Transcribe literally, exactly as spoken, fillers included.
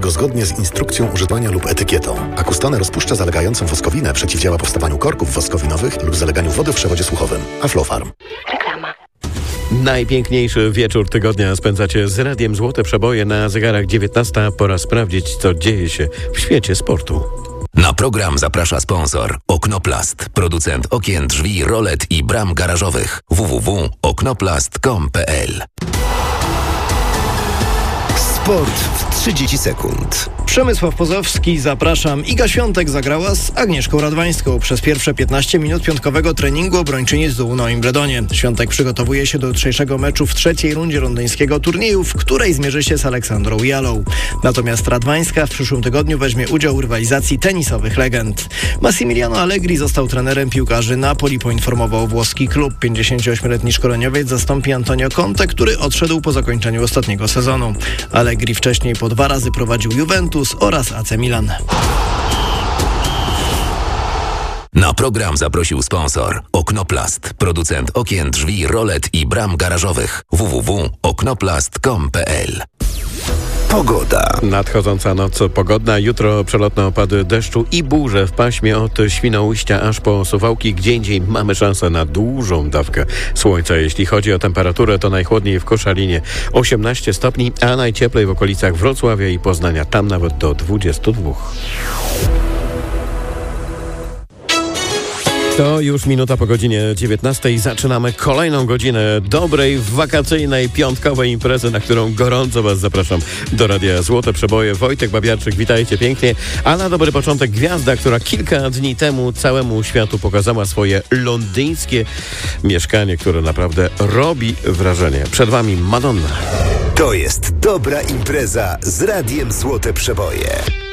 go zgodnie z instrukcją używania lub etykietą. Acustone rozpuszcza zalegającą woskowinę, przeciwdziała powstawaniu korków woskowinowych lub zaleganiu wody w przewodzie słuchowym. Aflofarm. Reklama. Najpiękniejszy wieczór tygodnia spędzacie z Radiem Złote Przeboje. Na zegarach dziewiętnasta. Pora sprawdzić, co dzieje się w świecie sportu. Na program zaprasza sponsor Oknoplast, producent okien, drzwi, rolet i bram garażowych. w w w kropka oknoplast kropka com kropka p l. Sport w trzydzieści sekund. Przemysław Pozowski, zapraszam. Iga Świątek zagrała z Agnieszką Radwańską. Przez pierwsze piętnaście minut piątkowego treningu obrończyni z na Wimbledonie. Świątek przygotowuje się do jutrzejszego meczu w trzeciej rundzie londyńskiego turnieju, w której zmierzy się z Aleksandrą Jalą. Natomiast Radwańska w przyszłym tygodniu weźmie udział w rywalizacji tenisowych legend. Massimiliano Allegri został trenerem piłkarzy Napoli, poinformował włoski klub. pięćdziesięcioośmioletni szkoleniowiec zastąpi Antonio Conte, który odszedł po zakończeniu ostatniego sezonu. Allegri wcześniej po dwa razy prowadził Juventus oraz A C Milan. Na program zaprosił sponsor Oknoplast, producent okien, drzwi, rolet i bram garażowych. w w w kropka oknoplast kropka com kropka p l. Pogoda. Nadchodząca noc pogodna. Jutro przelotne opady deszczu i burze w paśmie od Świnoujścia aż po Suwałki. Gdzie indziej mamy szansę na dużą dawkę słońca. Jeśli chodzi o temperaturę, to najchłodniej w Koszalinie osiemnaście stopni, a najcieplej w okolicach Wrocławia i Poznania. Tam nawet do dwudziestu dwóch. To już minuta po godzinie dziewiętnastej. Zaczynamy kolejną godzinę dobrej, wakacyjnej, piątkowej imprezy, na którą gorąco Was zapraszam do Radia Złote Przeboje. Wojtek Babiarczyk, witajcie pięknie. A na dobry początek gwiazda, która kilka dni temu całemu światu pokazała swoje londyńskie mieszkanie, które naprawdę robi wrażenie. Przed Wami Madonna. To jest dobra impreza z Radiem Złote Przeboje.